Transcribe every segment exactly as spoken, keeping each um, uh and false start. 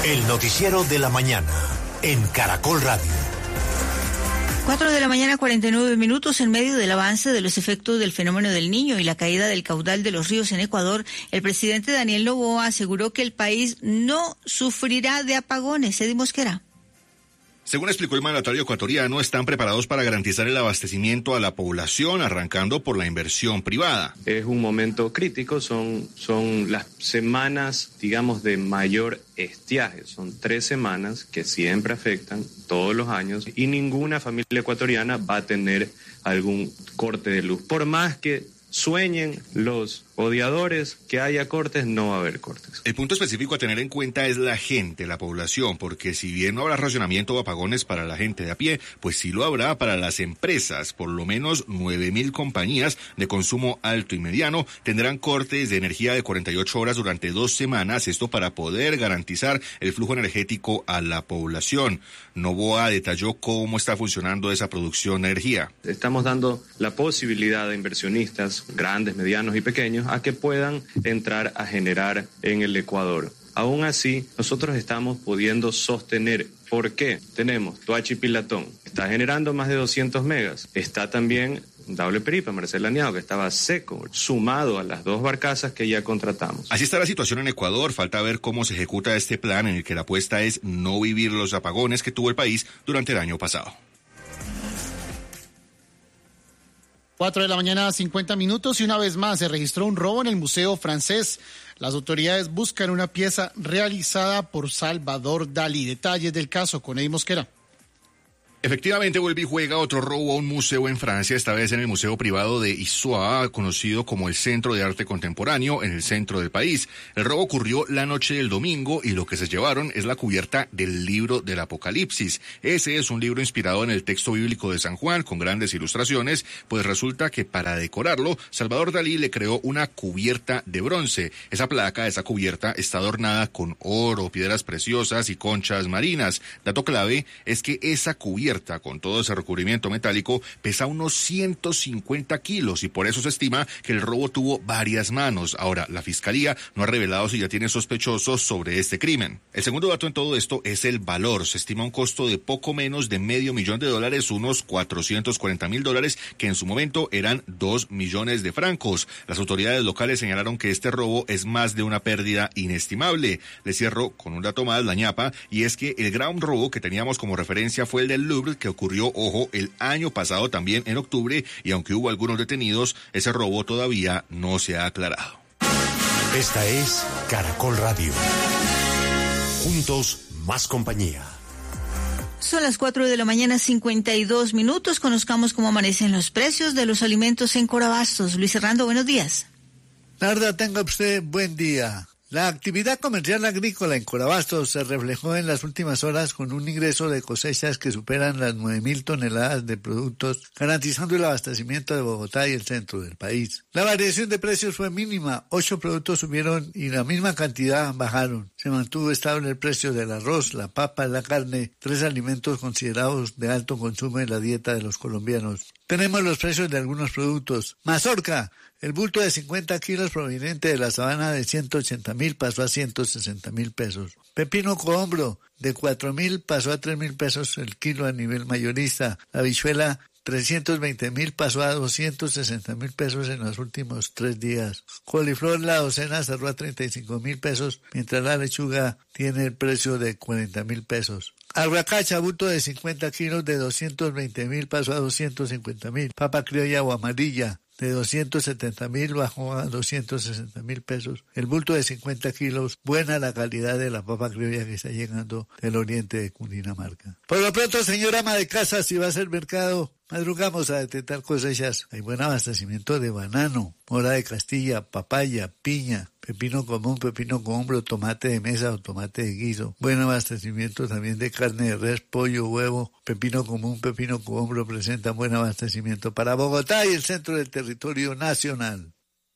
El noticiero de la mañana en Caracol Radio. Cuatro de la mañana, cuarenta y nueve minutos. En medio del avance de los efectos del fenómeno del Niño y la caída del caudal de los ríos en Ecuador, el presidente Daniel Noboa aseguró que el país no sufrirá de apagones. Eddie Mosquera. Según explicó el mandatario ecuatoriano, están preparados para garantizar el abastecimiento a la población, arrancando por la inversión privada. Es un momento crítico, son, son las semanas, digamos, de mayor estiaje. Son tres semanas que siempre afectan todos los años y ninguna familia ecuatoriana va a tener algún corte de luz. Por más que sueñen los odiadores que haya cortes, no va a haber cortes. El punto específico a tener en cuenta es la gente, la población, porque si bien no habrá racionamiento o apagones para la gente de a pie, pues sí lo habrá para las empresas. Por lo menos nueve mil compañías de consumo alto y mediano tendrán cortes de energía de cuarenta y ocho horas durante dos semanas, esto para poder garantizar el flujo energético a la población. Noboa detalló cómo está funcionando esa producción de energía. Estamos dando la posibilidad a inversionistas grandes, medianos y pequeños a que puedan entrar a generar en el Ecuador. Aún así, nosotros estamos pudiendo sostener. ¿Por qué? Tenemos Toachi Pilatón, está generando más de doscientos megas. Está también Daule Peripa, Marcela Niao, que estaba seco, sumado a las dos barcazas que ya contratamos. Así está la situación en Ecuador. Falta ver cómo se ejecuta este plan en el que la apuesta es no vivir los apagones que tuvo el país durante el año pasado. Cuatro de la mañana, cincuenta minutos, y una vez más se registró un robo en el Museo Francés. Las autoridades buscan una pieza realizada por Salvador Dalí. Detalles del caso con Eddie Mosquera. Efectivamente, vuelve y juega otro robo a un museo en Francia, esta vez en el Museo Privado de Issoire, conocido como el Centro de Arte Contemporáneo, en el centro del país. El robo ocurrió la noche del domingo y lo que se llevaron es la cubierta del libro del Apocalipsis. Ese es un libro inspirado en el texto bíblico de San Juan, con grandes ilustraciones, pues resulta que para decorarlo, Salvador Dalí le creó una cubierta de bronce. Esa placa, esa cubierta, está adornada con oro, piedras preciosas y conchas marinas. Dato clave es que esa cubierta, con todo ese recubrimiento metálico, pesa unos ciento cincuenta kilos y por eso se estima que el robo tuvo varias manos. Ahora, la Fiscalía no ha revelado si ya tiene sospechosos sobre este crimen. El segundo dato en todo esto es el valor. Se estima un costo de poco menos de medio millón de dólares, unos cuatrocientos cuarenta mil dólares, que en su momento eran dos millones de francos. Las autoridades locales señalaron que este robo es más de una pérdida inestimable. Le cierro con un dato más, la ñapa, y es que el gran robo que teníamos como referencia fue el del Louvre, que ocurrió, ojo, el año pasado también en octubre, y aunque hubo algunos detenidos, ese robo todavía no se ha aclarado. Esta es Caracol Radio. Juntos, más compañía. Son las cuatro de la mañana, cincuenta y dos minutos. Conozcamos cómo amanecen los precios de los alimentos en Corabastos. Luis Hernando, buenos días. Narda, tenga usted buen día. La actividad comercial agrícola en Corabastos se reflejó en las últimas horas con un ingreso de cosechas que superan las nueve mil toneladas de productos, garantizando el abastecimiento de Bogotá y el centro del país. La variación de precios fue mínima, ocho productos subieron y la misma cantidad bajaron. Se mantuvo estable el precio del arroz, la papa y la carne, tres alimentos considerados de alto consumo en la dieta de los colombianos. Tenemos los precios de algunos productos. Mazorca, el bulto de cincuenta kilos proveniente de la sabana de ciento ochenta mil pasó a ciento sesenta mil pesos. Pepino cohombro, de cuatro mil pasó a tres mil pesos el kilo a nivel mayorista. La habichuela, trescientos veinte mil pasó a doscientos sesenta mil pesos en los últimos tres días. Coliflor, la docena cerró a treinta y cinco mil pesos, mientras la lechuga tiene el precio de cuarenta mil pesos. Arracacha, bulto de cincuenta kilos de doscientos veinte mil pasó a doscientos cincuenta mil. Papa criolla o amarilla, de doscientos setenta mil bajó a doscientos sesenta mil pesos. El bulto de cincuenta kilos, buena la calidad de la papa criolla que está llegando del oriente de Cundinamarca. Por lo pronto, señora ama de casa, si va a ser mercado, madrugamos a detectar cosechas. Hay buen abastecimiento de banano, mora de Castilla, papaya, piña, pepino común, pepino cohombro, tomate de mesa o tomate de guiso. Buen abastecimiento también de carne de res, pollo, huevo, pepino común, pepino cohombro presentan buen abastecimiento para Bogotá y el centro del territorio nacional.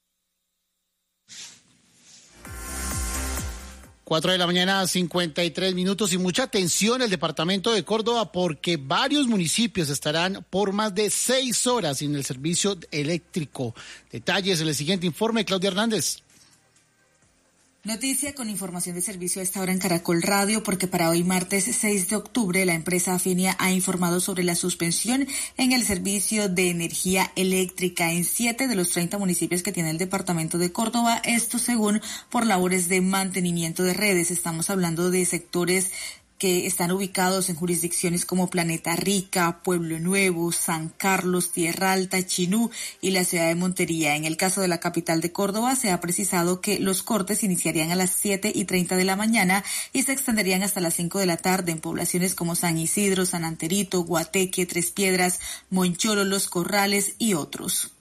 Cuatro de la mañana, cincuenta y tres minutos, y mucha atención el departamento de Córdoba porque varios municipios estarán por más de seis horas sin el servicio eléctrico. Detalles en el siguiente informe, Claudia Hernández. Noticia con información de servicio a esta hora en Caracol Radio, porque para hoy martes seis de octubre la empresa Afinia ha informado sobre la suspensión en el servicio de energía eléctrica en siete de los treinta municipios que tiene el departamento de Córdoba, esto según por labores de mantenimiento de redes. Estamos hablando de sectores que están ubicados en jurisdicciones como Planeta Rica, Pueblo Nuevo, San Carlos, Tierra Alta, Chinú y la ciudad de Montería. En el caso de la capital de Córdoba se ha precisado que los cortes iniciarían a las siete y treinta de la mañana y se extenderían hasta las cinco de la tarde en poblaciones como San Isidro, San Anterito, Guateque, Tres Piedras, Moncholo, Los Corrales y otros.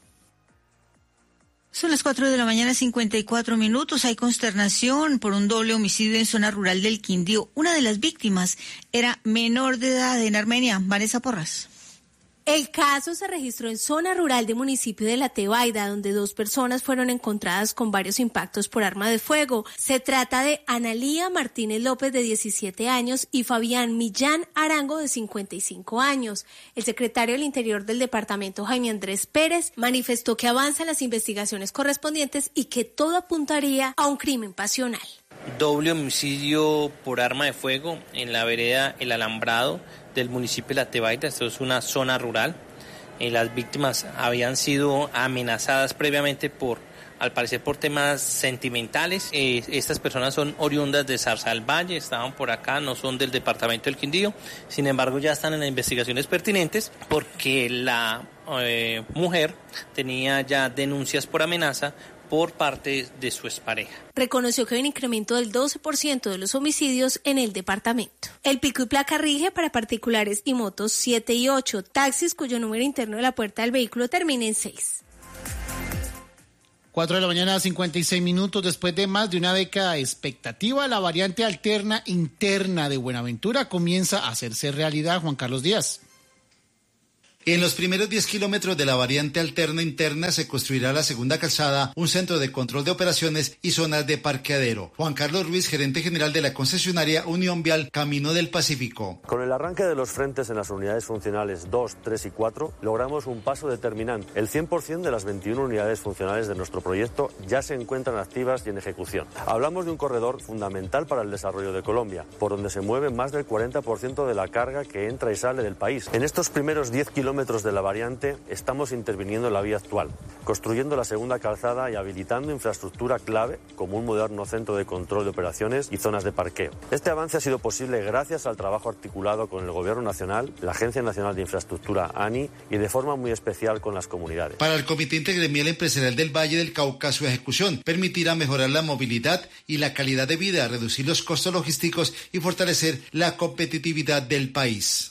Son las cuatro de la mañana, cincuenta y cuatro minutos. Hay consternación por un doble homicidio en zona rural del Quindío. Una de las víctimas era menor de edad en Armenia. Vanessa Porras. El caso se registró en zona rural del municipio de La Tebaida, donde dos personas fueron encontradas con varios impactos por arma de fuego. Se trata de Analía Martínez López, de diecisiete años, y Fabián Millán Arango, de cincuenta y cinco años. El secretario del Interior del departamento, Jaime Andrés Pérez, manifestó que avanzan las investigaciones correspondientes y que todo apuntaría a un crimen pasional. Doble homicidio por arma de fuego en la vereda El Alambrado del municipio de La Tebaida. Esto es una zona rural. Eh, las víctimas habían sido amenazadas previamente por, al parecer, por temas sentimentales. Eh, estas personas son oriundas de Zarzalvalle, estaban por acá, no son del departamento del Quindío. Sin embargo, ya están en las investigaciones pertinentes porque la eh, mujer tenía ya denuncias por amenaza por parte de su expareja. Reconoció que hay un incremento del doce por ciento de los homicidios en el departamento. El pico y placa rige para particulares y motos siete y ocho, taxis cuyo número interno de la puerta del vehículo termina en seis. cuatro de la mañana, cincuenta y seis minutos. Después de más de una década de expectativa, la variante alterna interna de Buenaventura comienza a hacerse realidad. Juan Carlos Díaz. En los primeros diez kilómetros de la variante alterna interna se construirá la segunda calzada, un centro de control de operaciones y zonas de parqueadero. Juan Carlos Ruiz, gerente general de la concesionaria Unión Vial Camino del Pacífico. Con el arranque de los frentes en las unidades funcionales dos, tres y cuatro, logramos un paso determinante. El cien por ciento de las veintiuna unidades funcionales de nuestro proyecto ya se encuentran activas y en ejecución. Hablamos de un corredor fundamental para el desarrollo de Colombia, por donde se mueve más del cuarenta por ciento de la carga que entra y sale del país. En estos primeros diez kilómetros de la variante estamos interviniendo en la vía actual, construyendo la segunda calzada y habilitando infraestructura clave como un moderno centro de control de operaciones y zonas de parqueo. Este avance ha sido posible gracias al trabajo articulado con el Gobierno Nacional, la Agencia Nacional de Infraestructura ANI y de forma muy especial con las comunidades. Para el Comité Intergremial Empresarial del Valle del Cauca, su ejecución permitirá mejorar la movilidad y la calidad de vida, reducir los costos logísticos y fortalecer la competitividad del país.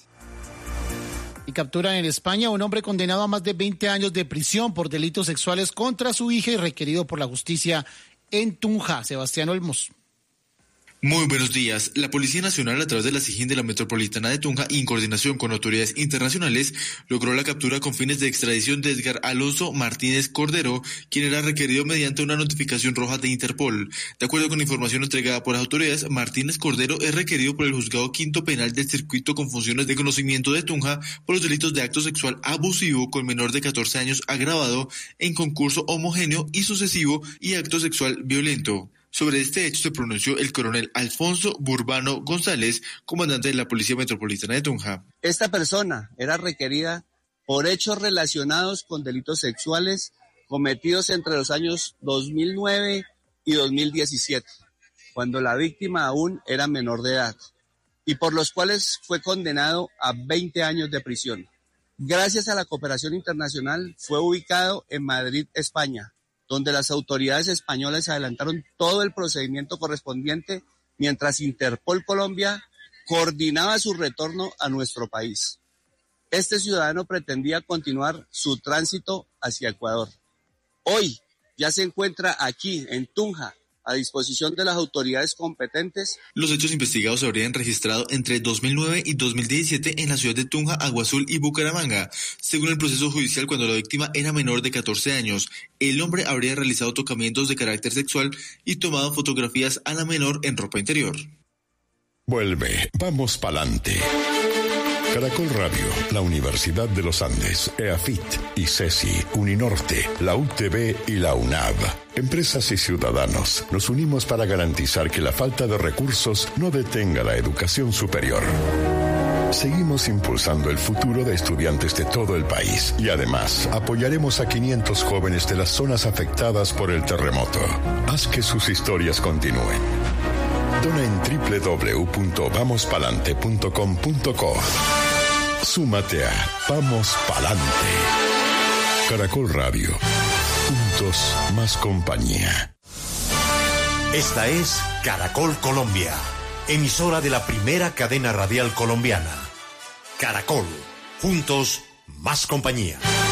Y capturan en España a un hombre condenado a más de veinte años de prisión por delitos sexuales contra su hija y requerido por la justicia en Tunja. Sebastián Olmos. Muy buenos días. La Policía Nacional, a través de la SIJIN de la Metropolitana de Tunja y en coordinación con autoridades internacionales, logró la captura con fines de extradición de Edgar Alonso Martínez Cordero, quien era requerido mediante una notificación roja de Interpol. De acuerdo con información entregada por las autoridades, Martínez Cordero es requerido por el Juzgado Quinto Penal del Circuito con funciones de conocimiento de Tunja por los delitos de acto sexual abusivo con menor de catorce años agravado en concurso homogéneo y sucesivo y acto sexual violento. Sobre este hecho se pronunció el coronel Alfonso Burbano González, comandante de la Policía Metropolitana de Tunja. Esta persona era requerida por hechos relacionados con delitos sexuales cometidos entre los años dos mil nueve y dos mil diecisiete, cuando la víctima aún era menor de edad, y por los cuales fue condenado a veinte años de prisión. Gracias a la cooperación internacional fue ubicado en Madrid, España, donde las autoridades españolas adelantaron todo el procedimiento correspondiente mientras Interpol Colombia coordinaba su retorno a nuestro país. Este ciudadano pretendía continuar su tránsito hacia Ecuador. Hoy ya se encuentra aquí, en Tunja, a disposición de las autoridades competentes. Los hechos investigados se habrían registrado entre dos mil nueve y dos mil diecisiete en la ciudad de Tunja, Agua Azul y Bucaramanga. Según el proceso judicial, cuando la víctima era menor de catorce años, el hombre habría realizado tocamientos de carácter sexual y tomado fotografías a la menor en ropa interior. Vuelve, vamos pa'lante. Caracol Radio, la Universidad de los Andes, EAFIT, ICESI, Uninorte, la U T B y la UNAV. Empresas y ciudadanos, nos unimos para garantizar que la falta de recursos no detenga la educación superior. Seguimos impulsando el futuro de estudiantes de todo el país y además apoyaremos a quinientos jóvenes de las zonas afectadas por el terremoto. Haz que sus historias continúen. Dona en doble u doble u doble u punto vamos palante punto com punto co. Súmate a Vamos Palante. Caracol Radio. Juntos más compañía. Esta es Caracol Colombia, emisora de la primera cadena radial colombiana. Caracol. Juntos más compañía.